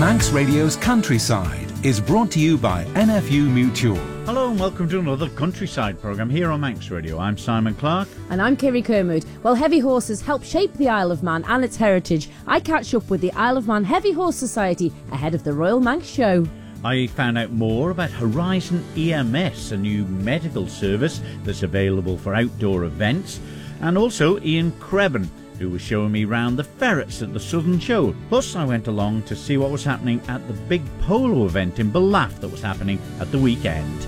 Manx Radio's Countryside is brought to you by NFU Mutual. Hello and welcome to another Countryside programme here on Manx Radio. I'm Simon Clark. And I'm Kiri Kermode. Well, heavy horses help shape the Isle of Man and its heritage. I catch up with the Isle of Man Heavy Horse Society ahead of the Royal Manx Show. I found out more about Horizon EMS, a new medical service that's available for outdoor events, and also Ian Crebban, who was showing me round the ferrets at the Southern Show. Plus, I went along to see what was happening at the big polo event in Ballaugh that was happening at the weekend.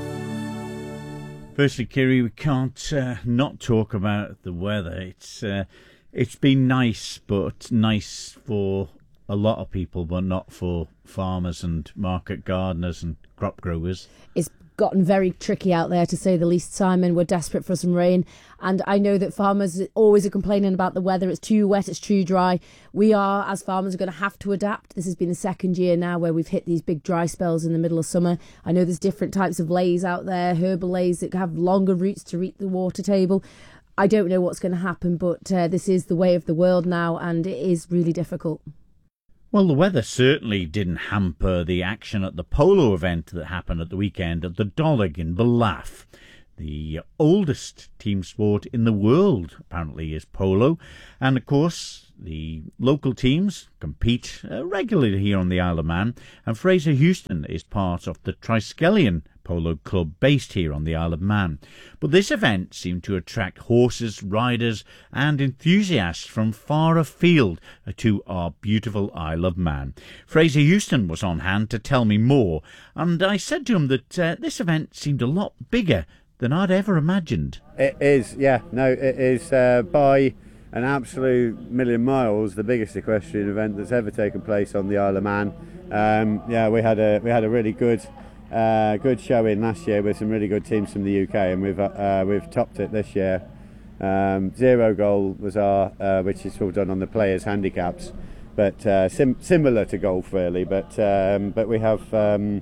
Firstly, Kiri, we can't not talk about the weather. It's been nice, but nice for a lot of people, but not for farmers and market gardeners and crop growers. It's gotten very tricky out there, to say the least, Simon. We're desperate for some rain, and I know that farmers always are complaining about the weather. It's too wet, it's too dry. We are, as farmers, are going to have to adapt. This has been the second year now where we've hit these big dry spells in the middle of summer. I know there's different types of lays out there, herbal lays that have longer routes to reach the water table. I don't know what's going to happen, but this is the way of the world now, and it is really difficult. Well, the weather certainly didn't hamper the action at the polo event that happened at the weekend at the Dollig in Ballaugh. The oldest team sport in the world, apparently, is polo. And, of course, the local teams compete regularly here on the Isle of Man. And Fraser Houston is part of the Triskelion Polo Club based here on the Isle of Man. But this event seemed to attract horses, riders and enthusiasts from far afield to our beautiful Isle of Man. Fraser Houston was on hand to tell me more, and I said to him that this event seemed a lot bigger than I'd ever imagined. It is, yeah. No, it is by an absolute million miles the biggest equestrian event that's ever taken place on the Isle of Man. We had a really good showing last year with some really good teams from the UK, and we've topped it this year. Zero goal was our, which is all done on the players' handicaps, but similar to golf really. But we have.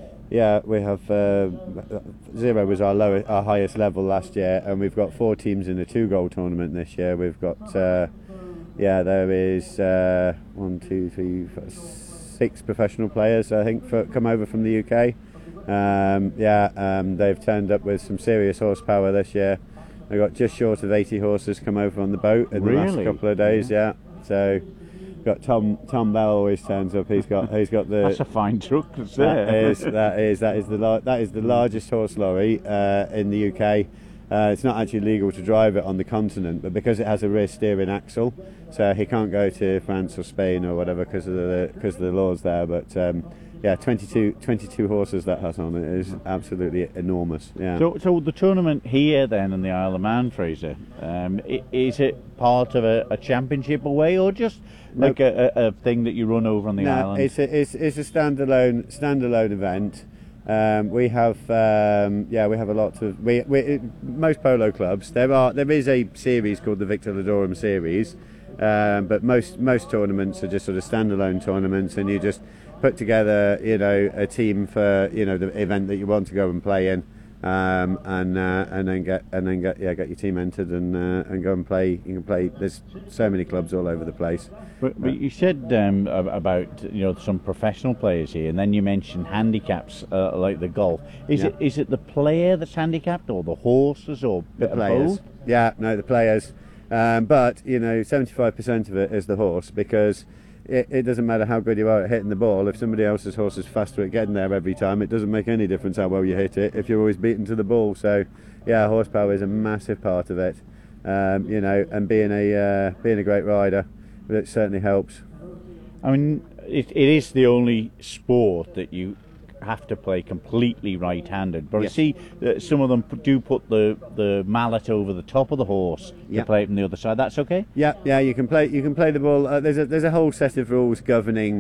Zero was our highest level last year, and we've got 4 teams in the 2-goal tournament this year. We've got there is 1, 2, 3, 4, 6 professional players, I think, come over from the UK. They've turned up with some serious horsepower this year. We've got just short of 80 horses come over on the boat in the last couple of days. Yeah, so. Got Tom Bell always turns up. He's got the. That's a fine truck. That is the largest horse lorry in the UK. It's not actually legal to drive it on the continent, but because it has a rear steering axle, so he can't go to France or Spain or whatever because of the laws there. But 22 horses that has on it is absolutely enormous. Yeah. So the tournament here then in the Isle of Man, Fraser, is it part of a championship away or just like a thing that you run over on the island? It's a standalone event. We have a lot of most polo clubs. There is a series called the Victor Ladorum series, but most tournaments are just sort of standalone tournaments, and you just put together a team for the event that you want to go and play in, and then get your team entered and go and play. You can play. There's so many clubs all over the place. But you said about some professional players here, and then you mentioned handicaps like the golf. Is it the player that's handicapped, or the horses, or the players? Yeah, no, the players. But 75% of it is the horse, because it doesn't matter how good you are at hitting the ball. If somebody else's horse is faster at getting there every time, it doesn't make any difference how well you hit it if you're always beaten to the ball. So, yeah, horsepower is a massive part of it. And being a great rider, it certainly helps. I mean, it is the only sport that you have to play completely right-handed, but yes. I see that some of them do put the mallet over the top of the horse to play it from the other side. That's okay? Yeah, you can play the ball. There's a whole set of rules governing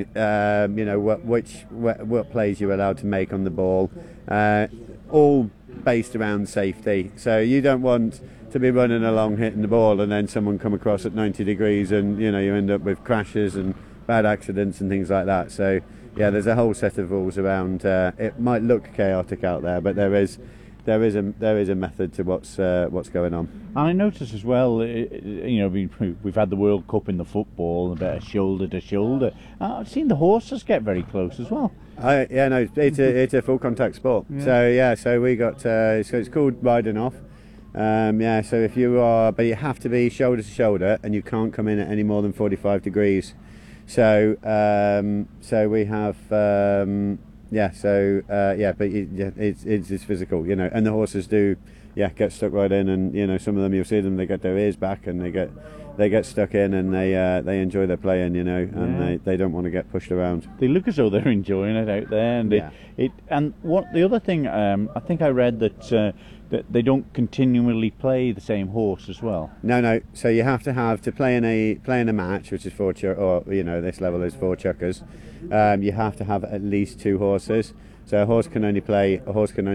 what plays you're allowed to make on the ball, all based around safety. So you don't want to be running along hitting the ball and then someone come across at 90 degrees and you end up with crashes and bad accidents and things like that. So yeah, there's a whole set of rules around. It might look chaotic out there, but there is there is a method to what's going on. And I notice as well, we've had the World Cup in the football, a bit of shoulder to shoulder. I've seen the horses get very close as well. It's a full contact sport. Yeah. So we got so it's called riding off. So if you are, but you have to be shoulder to shoulder, and you can't come in at any more than 45 degrees. So we have it's physical, and the horses do get stuck right in, and some of them, you'll see them, they get their ears back and they get stuck in, and they enjoy their playing, and they don't want to get pushed around. They look as though they're enjoying it out there, and and what the other thing, I think I read that they don't continually play the same horse as well. No. So you have to play in a match, which is this level is 4 chukkers. You have to have at least 2 horses. So a horse can only play in 2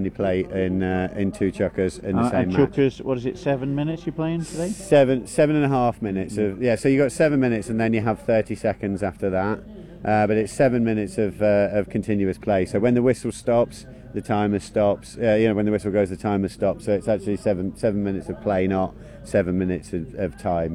chukkers in the same match. Chukkers, what is it? 7 minutes you're playing today? 7.5 minutes of So you got 7 minutes, and then you have 30 seconds after that. But it's 7 minutes of continuous play. So when the whistle stops, the timer stops. When the whistle goes, the timer stops. So it's actually 7 minutes of play, not 7 minutes of time.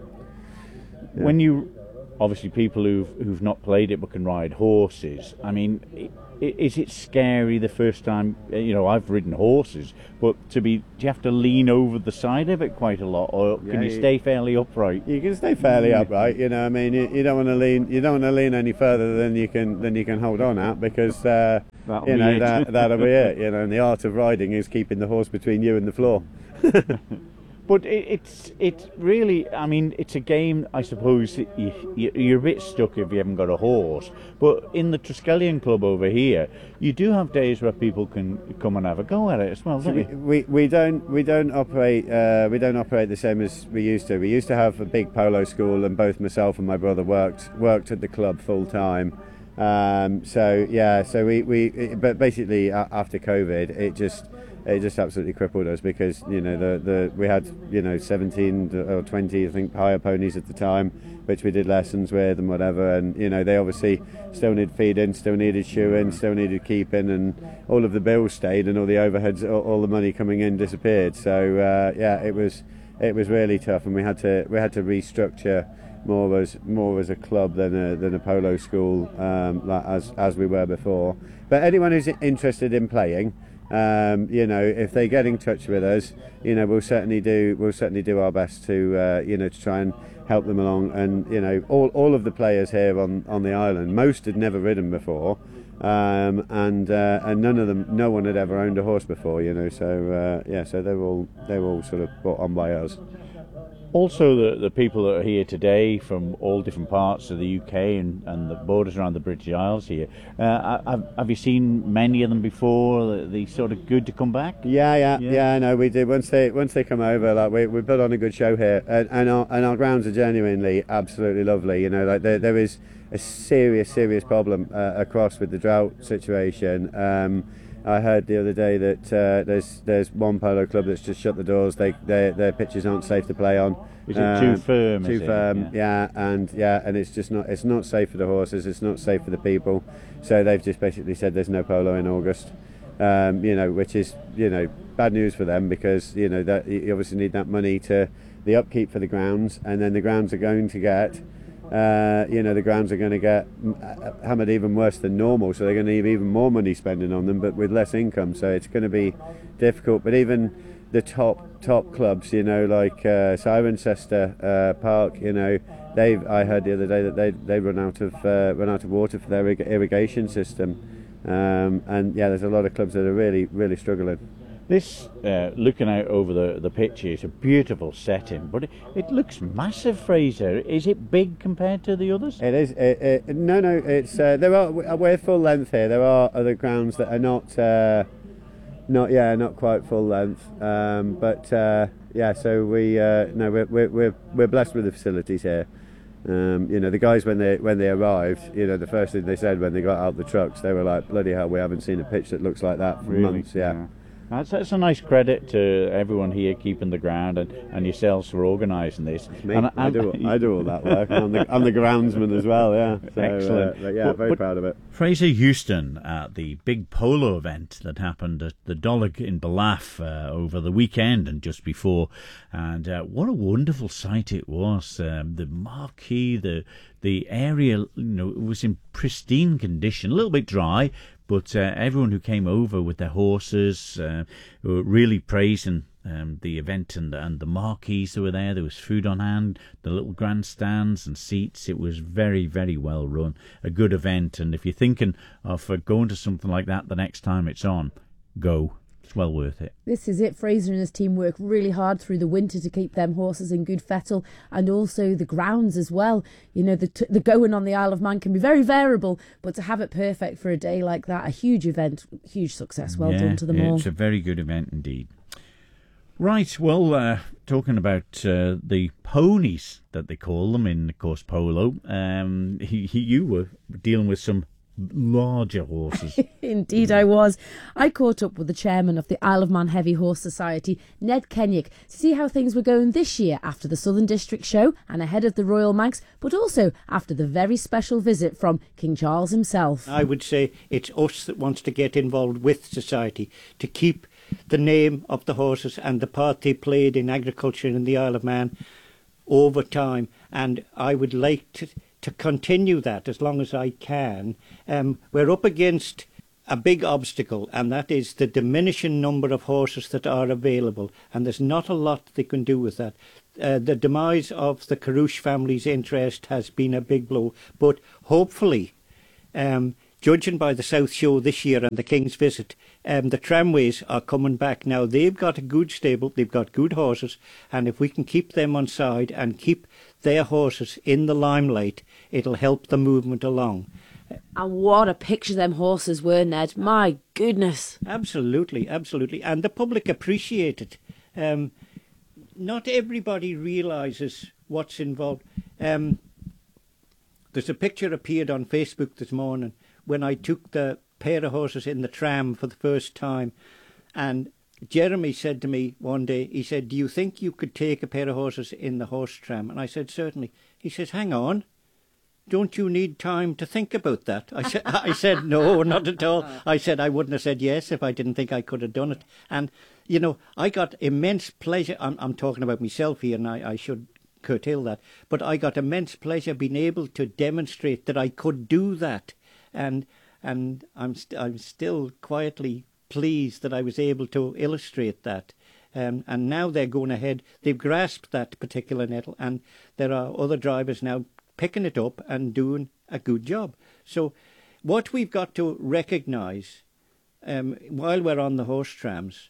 When you, obviously, people who've not played it but can ride horses. I mean, is it scary the first time? I've ridden horses, but do you have to lean over the side of it quite a lot, or can you stay fairly upright? You can stay fairly upright. You don't want to lean. You don't want to lean any further than you can hold on at, because that'll be it. And the art of riding is keeping the horse between you and the floor. But it's really, I mean, it's a game, I suppose, you're a bit stuck if you haven't got a horse. But in the Triskelion Club over here, you do have days where people can come and have a go at it as well, don't you? We don't operate the same as we used to. We used to have a big polo school, and both myself and my brother worked at the club full time. But basically after COVID, it just absolutely crippled us, because we had 17 or 20, I think, hire ponies at the time, which we did lessons with and whatever, and they obviously still needed feeding, still needed shoeing, still needed keeping, and all of the bills stayed, and all the overheads, all the money coming in disappeared. So it was really tough, and we had to restructure more as a club than a polo school, as we were before. But anyone who's interested in playing, if they get in touch with us, we'll certainly do our best to try and help them along. And all of the players here on the island, most had never ridden before, and no one had ever owned a horse before. So they're all sort of brought on by us. Also, the people that are here today from all different parts of the UK and the borders around the British Isles here, have you seen many of them before? Are they sort of good to come back? Yeah. No, we did. Once they come over, we put on a good show here, and our grounds are genuinely absolutely lovely. There is a serious problem across with the drought situation. I heard the other day that there's one polo club that's just shut the doors. Their pitches aren't safe to play on. Is it too firm? Too firm, and it's just not. It's not safe for the horses. It's not safe for the people. So they've just basically said there's no polo in August. Which is bad news for them, because that you obviously need that money to the upkeep for the grounds, and then the grounds are going to get. The grounds are going to get hammered even worse than normal, so they're going to need even more money spending on them, but with less income. So it's going to be difficult. But even the top clubs, like Cirencester Park, I heard the other day that they run out of water for their irrigation system, and there's a lot of clubs that are really struggling. This, looking out over the pitch, is a beautiful setting, but it looks massive, Fraser. Is it big compared to the others? It is. No. It's we're full length here. There are other grounds that are not quite full length. So we're blessed with the facilities here. The guys when they arrived, the first thing they said when they got out the trucks, they were like, "Bloody hell, we haven't seen a pitch that looks like that for months." Yeah. That's a nice credit to everyone here keeping the ground and yourselves for organising this. Me, And I do all that work. I'm the groundsman as well. Yeah, so, Excellent. Very proud of it. Fraser Houston at the big polo event that happened at the Dolig in Ballaugh over the weekend and just before, and what a wonderful sight it was. The marquee, the area, it was in pristine condition, a little bit dry, but everyone who came over with their horses were really praising the event and the marquees that were there. There was food on hand, the little grandstands and seats. It was very, very well run. A good event. And if you're thinking of going to something like that the next time it's on, go. It's well worth it. This is it. Fraser and his team work really hard through the winter to keep them horses in good fettle, and also the grounds as well. The going on the Isle of Man can be very variable, but to have it perfect for a day like that, a huge event, huge success. Well done to them all. It's a very good event indeed. Right, well, talking about the ponies that they call them in, of course, polo, you were dealing with some larger horses. Indeed I was. I caught up with the chairman of the Isle of Man Heavy Horse Society, Ned Kenyock, to see how things were going this year after the Southern District Show and ahead of the Royal Manx, but also after the very special visit from King Charles himself. I would say it's us that wants to get involved with society to keep the name of the horses and the part they played in agriculture in the Isle of Man over time, and I would like to continue that as long as I can. We're up against a big obstacle, and that is the diminishing number of horses that are available, and there's not a lot they can do with that. The demise of the Carouche family's interest has been a big blow, but hopefully, judging by the South Show this year and the King's Visit, the tramways are coming back. Now, they've got a good stable, they've got good horses, and if we can keep them on side and keep their horses in the limelight, it'll help the movement along. And what a picture them horses were, Ned. My goodness. Absolutely, absolutely. And the public appreciate it. Not everybody realises what's involved. There's a picture appeared on Facebook this morning when I took the pair of horses in the tram for the first time, and Jeremy said to me one day, he said, "Do you think you could take a pair of horses in the horse tram?" And I said, "Certainly." He says, "Hang on, don't you need time to think about that?" I said, "No, not at all." I said, "I wouldn't have said yes if I didn't think I could have done it." And, I got immense pleasure. I'm talking about myself here, and I should curtail that. But I got immense pleasure being able to demonstrate that I could do that. And I'm still quietly pleased that I was able to illustrate that. And now they're going ahead. They've grasped that particular nettle, and there are other drivers now picking it up and doing a good job. So what we've got to recognise while we're on the horse trams,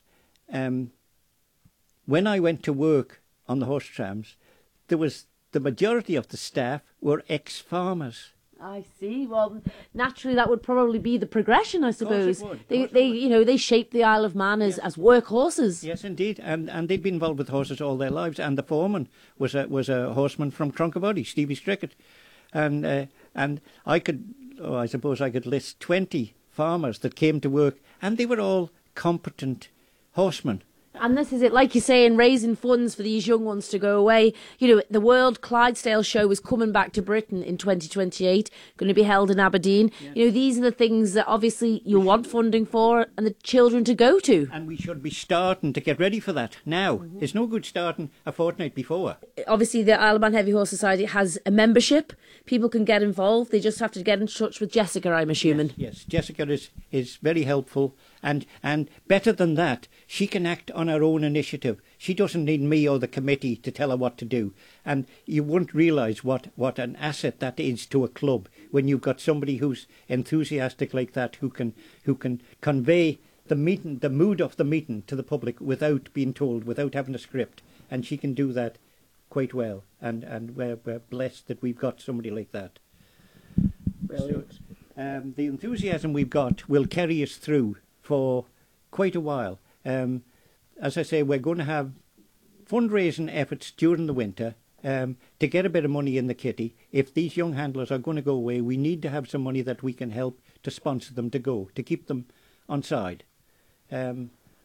when I went to work on the horse trams, the majority of the staff were ex-farmers. I see. Well, naturally, that would probably be the progression, I suppose. They shaped the Isle of Man as workhorses. Yes, indeed, and they'd been involved with horses all their lives. And the foreman was a horseman from Troncorbody, Stevie Strickett, and I suppose I could list 20 farmers that came to work, and they were all competent horsemen. And this is it, like you say, in raising funds for these young ones to go away. The World Clydesdale Show is coming back to Britain in 2028, going to be held in Aberdeen. Yeah. These are the things that obviously you want funding for and the children to go to. And we should be starting to get ready for that now. Mm-hmm. It's no good starting a fortnight before. Obviously, the Isle of Man Heavy Horse Society has a membership. People can get involved. They just have to get in touch with Jessica, I'm assuming. Yes. Jessica is very helpful. And better than that, she can act on her own initiative. She doesn't need me or the committee to tell her what to do. And you won't realise what an asset that is to a club when you've got somebody who's enthusiastic like that, who can convey the mood of the meeting to the public without being told, without having a script. And she can do that quite well. And we're blessed that we've got somebody like that. Brilliant. So, the enthusiasm we've got will carry us through for quite a while. As I say, we're going to have fundraising efforts during the winter to get a bit of money in the kitty. If these young handlers are going to go away, we need to have some money that we can help to sponsor them to go, to keep them on side. And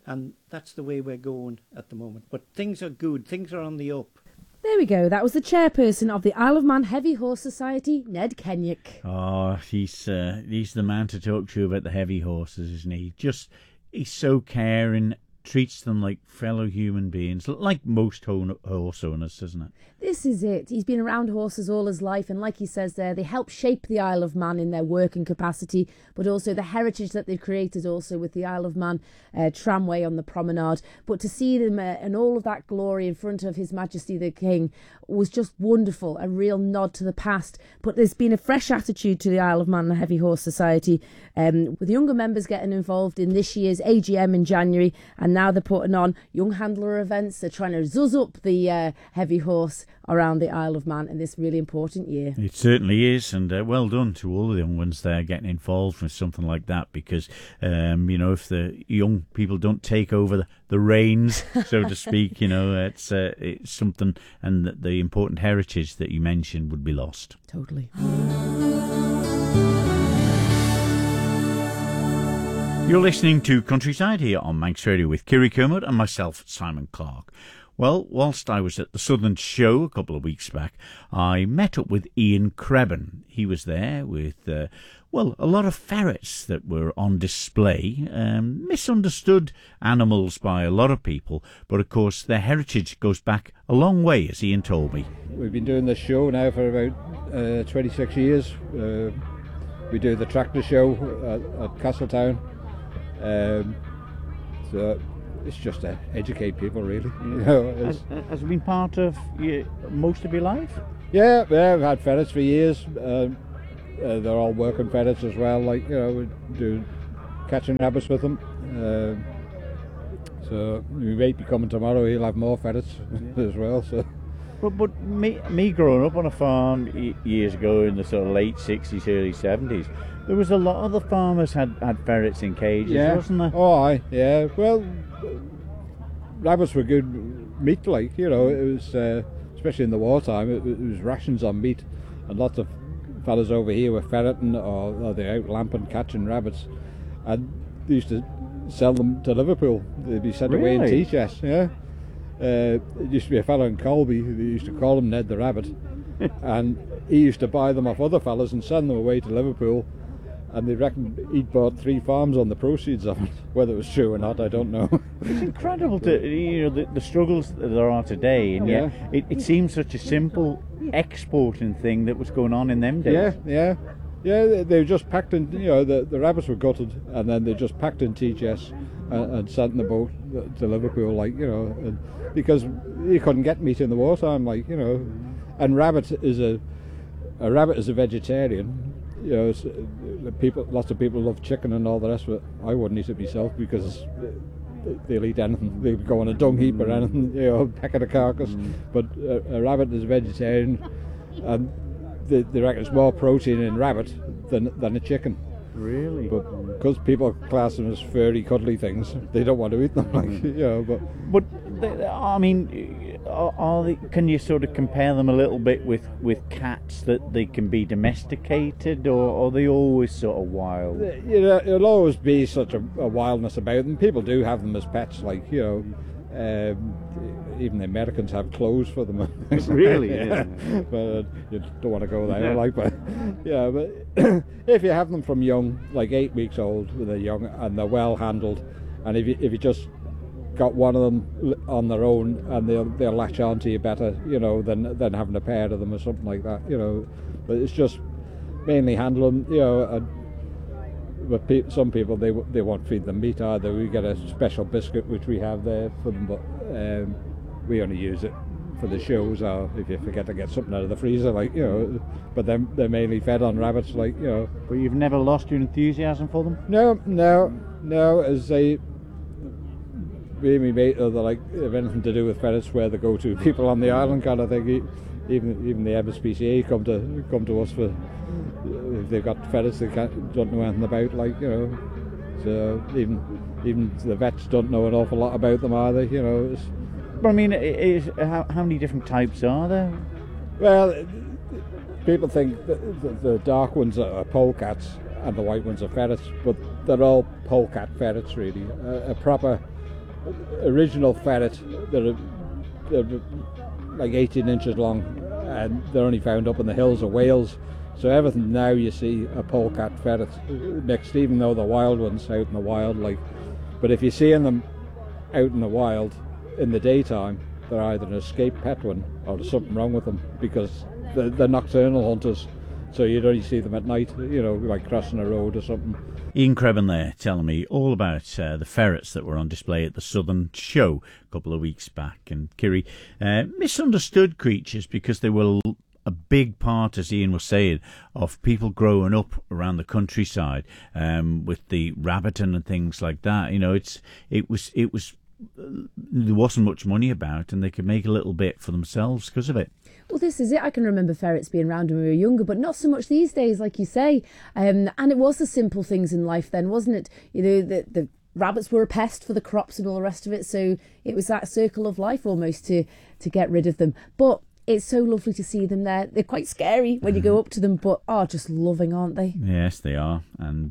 and that's the way we're going at the moment. But things are good, things are on the up. There we go. That was the chairperson of the Isle of Man Heavy Horse Society, Ned Kenyock. Oh, he's the man to talk to about the heavy horses, isn't he? He's so caring, treats them like fellow human beings, like most horse owners, doesn't it? This is it. He's been around horses all his life, and like he says there, they help shape the Isle of Man in their working capacity, but also the heritage that they've created also with the Isle of Man tramway on the promenade. But to see them and all of that glory in front of His Majesty the King was just wonderful, a real nod to the past. But there's been a fresh attitude to the Isle of Man Heavy Horse Society, with younger members getting involved in this year's AGM in January, and now they're putting on young handler events. They're trying to zuzz up the heavy horse around the Isle of Man in this really important year. It certainly is, and well done to all the young ones there getting involved with something like that, because if the young people don't take over the reins, so to speak, it's something, and the important heritage that you mentioned would be lost. Totally. You're listening to Countryside here on Manx Radio with Kiri Kermode and myself, Simon Clark. Well, whilst I was at the Southern Show a couple of weeks back, I met up with Ian Crebban. He was there with, a lot of ferrets that were on display. Misunderstood animals by a lot of people, but of course their heritage goes back a long way, as Ian told me. We've been doing this show now for about 26 years. We do the tractor show at Castletown. So it's just to educate people, really. Has it been part of most of your life? Yeah, I've had ferrets for years. They're all working ferrets as well. We do catching rabbits with them. So my mate be coming tomorrow. He'll have more ferrets as well. So. But me growing up on a farm years ago in the sort of late 60s, early 70s, there was a lot of the farmers had ferrets in cages, wasn't there? Oh, aye, yeah. Well, rabbits were good meat, it was, especially in the wartime, it was rations on meat, and lots of fellas over here were ferreting or they're out lamping, catching rabbits, and they used to sell them to Liverpool. They'd be sent away in tea chests, yeah. It used to be a fellow in Colby, they used to call him Ned the Rabbit, and he used to buy them off other fellas and send them away to Liverpool, and they reckon he'd bought 3 farms on the proceeds of it. Whether it was true or not, I don't know. It's incredible the struggles that there are today, and yet it seems such a simple exporting thing that was going on in them days. Yeah, they were just packed in, the rabbits were gutted, and then they just packed in tea chests and sent in the boat to Liverpool, and because you couldn't get meat in the wartime, and rabbit is a vegetarian. Lots of people love chicken and all the rest of it. I wouldn't eat it myself because they'll eat anything. They'll go on a dung heap or anything, peck at a carcass. But a rabbit is a vegetarian, and they reckon it's more protein in rabbit than a chicken. Really? But because people class them as furry, cuddly things, they don't want to eat them. But can you sort of compare them a little bit with cats, that they can be domesticated, or are they always sort of wild? There'll always be such a wildness about them. People do have them as pets, even the Americans have clothes for them. Really? Yeah. But you don't want to go there, but if you have them from young, 8 weeks old, when they're young and they're well handled, and if you just got one of them on their own, and they'll latch on to you better, than having a pair of them or something like that, But it's just mainly handling, But some people, they won't feed them meat either. We get a special biscuit which we have there for them, but we only use it for the shows, or if you forget to get something out of the freezer, But they're mainly fed on rabbits, But you've never lost your enthusiasm for them? No. As me and my mate, they're if anything to do with ferrets, we're the go-to people on the island kind of thing. Even the MSPCA come to us for if they've got ferrets they don't know anything about, So even the vets don't know an awful lot about them either, But how many different types are there? Well, people think that the dark ones are polecats and the white ones are ferrets, but they're all polecat ferrets really. A proper original ferret that are like 18 inches long, and they're only found up in the hills of Wales. So everything now you see a polecat ferret next, even though the wild ones out in the wild, like. But if you're seeing them out in the wild in the daytime, they're either an escaped pet one or there's something wrong with them, because they're nocturnal hunters. So you'd only see them at night, like crossing a road or something. Ian Crebban there telling me all about the ferrets that were on display at the Southern Show a couple of weeks back. And Kiri, misunderstood creatures because they were a big part, as Ian was saying, of people growing up around the countryside with the rabbiting and things like that. It was there wasn't much money about, and they could make a little bit for themselves because of it. Well, this is it. I can remember ferrets being around when we were younger, but not so much these days, like you say. And it was the simple things in life then, wasn't it? The rabbits were a pest for the crops and all the rest of it, so it was that circle of life almost to get rid of them. But it's so lovely to see them there. They're quite scary when you go up to them, but just loving, aren't they? Yes, they are. And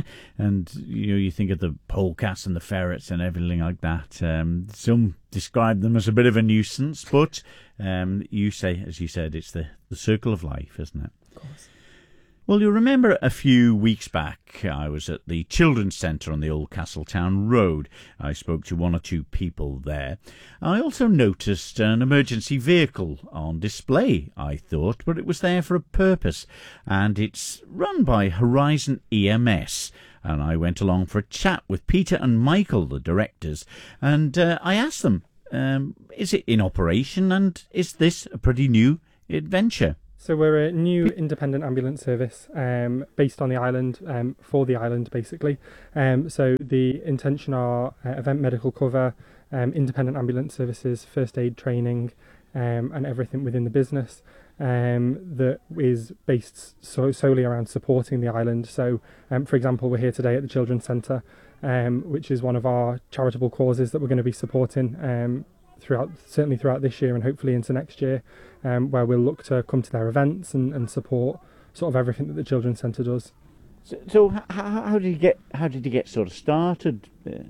you think of the polecats and the ferrets and everything like that. Some describe them as a bit of a nuisance, but you say, as you said, it's the circle of life, isn't it? Of course. Well, you'll remember a few weeks back I was at the Children's Centre on the Old Castletown Road. I spoke to one or two people there. I also noticed an emergency vehicle on display, I thought, but it was there for a purpose, and it's run by Horizon EMS. And I went along for a chat with Peter and Michael, the directors, and I asked them, is it in operation, and is this a pretty new adventure? So we're a new independent ambulance service based on the island, for the island basically. So the intention are event medical cover, independent ambulance services, first aid training, and everything within the business that is based solely around supporting the island. So for example, we're here today at the Children's Centre, which is one of our charitable causes that we're going to be supporting certainly throughout this year and hopefully into next year, where we'll look to come to their events and support sort of everything that the Children's Centre does. So how did you get sort of started?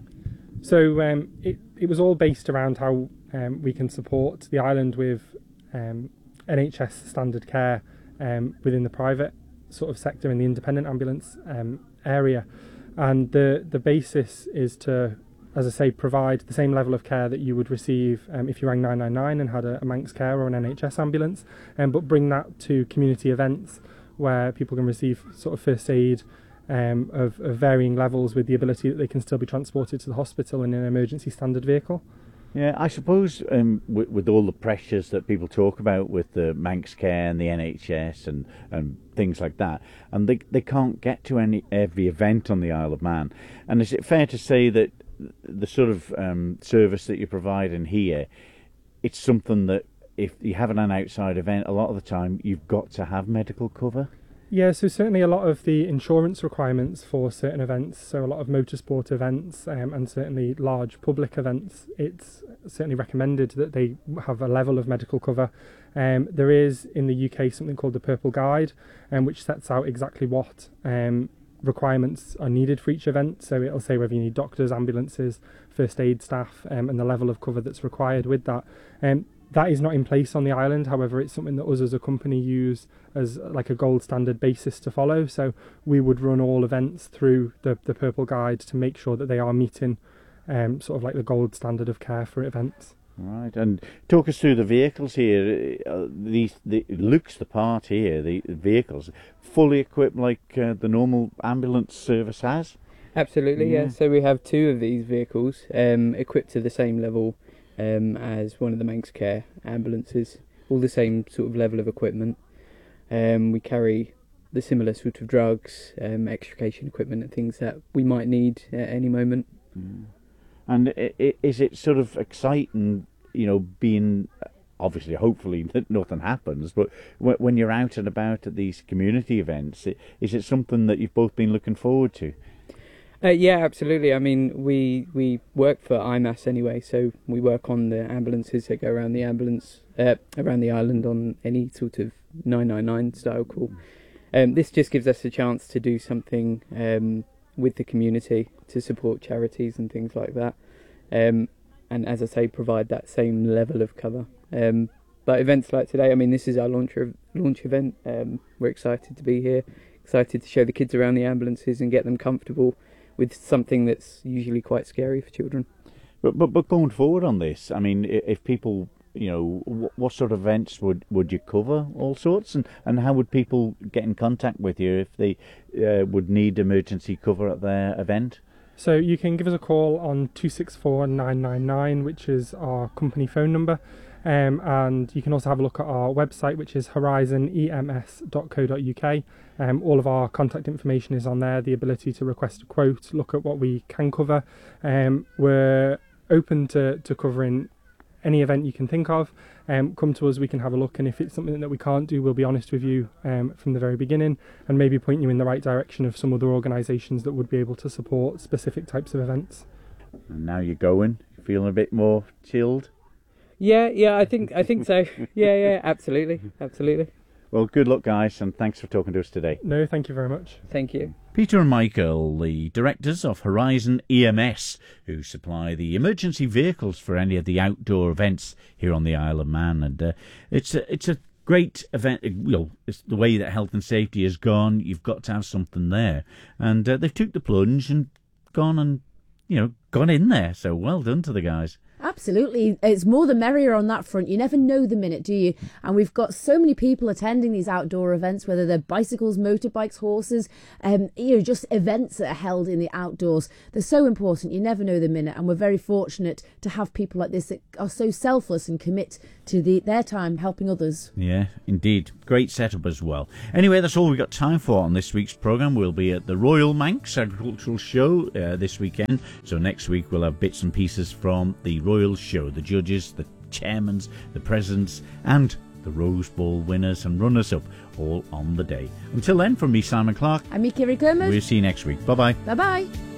So it was all based around how we can support the island with NHS standard care within the private sort of sector in the independent ambulance area, and the basis is to, as I say, provide the same level of care that you would receive if you rang 999 and had a Manx Care or an NHS ambulance, but bring that to community events where people can receive sort of first aid of varying levels, with the ability that they can still be transported to the hospital in an emergency standard vehicle. Yeah, I suppose with all the pressures that people talk about with the Manx Care and the NHS and things like that, and they can't get to every event on the Isle of Man. And is it fair to say that the sort of service that you provide in here, it's something that if you have an outside event, a lot of the time you've got to have medical cover? Yeah, so certainly a lot of the insurance requirements for certain events, so a lot of motorsport events and certainly large public events, it's certainly recommended that they have a level of medical cover. There is in the UK something called the Purple Guide, which sets out exactly what requirements are needed for each event. So it'll say whether you need doctors, ambulances, first aid staff, and the level of cover that's required with that. That is not in place on the island. However, it's something that us as a company use as like a gold standard basis to follow. So we would run all events through the Purple Guide to make sure that they are meeting sort of like the gold standard of care for events. Right, and talk us through the vehicles here. It looks the part here, the vehicles, fully equipped like the normal ambulance service has? Absolutely, yeah. So we have two of these vehicles equipped to the same level as one of the Manx Care ambulances, all the same sort of level of equipment. We carry the similar sort of drugs, extrication equipment and things that we might need at any moment. And is it sort of exciting, being, obviously, hopefully that nothing happens, but when you're out and about at these community events, is it something that you've both been looking forward to? Yeah, absolutely. I mean, we work for IMAS anyway, so we work on the ambulances that go around the around the island on any sort of 999 style call. This just gives us a chance to do something with the community to support charities and things like that. and as I say, provide that same level of cover. But events like today, I mean, this is our launch event. We're excited to be here, excited to show the kids around the ambulances and get them comfortable with something that's usually quite scary for children. But going forward on this, I mean, if people, what sort of events would you cover? All sorts, and how would people get in contact with you if they would need emergency cover at their event? So you can give us a call on 264 999, which is our company phone number. And you can also have a look at our website, which is horizonems.co.uk. All of our contact information is on there, the ability to request a quote, look at what we can cover. We're open to covering any event you can think of. Come to us, we can have a look, and if it's something that we can't do, we'll be honest with you from the very beginning and maybe point you in the right direction of some other organisations that would be able to support specific types of events. And now you're going, feeling a bit more chilled? Yeah, I think so. Yeah, absolutely. Well, good luck, guys, and thanks for talking to us today. No, thank you very much. Thank you. Peter and Michael, the directors of Horizon EMS, who supply the emergency vehicles for any of the outdoor events here on the Isle of Man, and it's a great event. It's the way that health and safety has gone. You've got to have something there, and they've took the plunge and gone in there. So well done to the guys. Absolutely. It's more the merrier on that front. You never know the minute, do you? And we've got so many people attending these outdoor events, whether they're bicycles, motorbikes, horses, just events that are held in the outdoors. They're so important. You never know the minute. And we're very fortunate to have people like this that are so selfless and commit to their time helping others. Yeah, indeed. Great setup as well. Anyway, that's all we've got time for on this week's programme. We'll be at the Royal Manx Agricultural Show this weekend. So next week we'll have bits and pieces from the Royal Show, the judges, the chairmans, the presidents and the Rose Bowl winners and runners-up all on the day. Until then, from me, Simon Clark. I'm Kiri Kermode. We'll see you next week. Bye-bye. Bye-bye.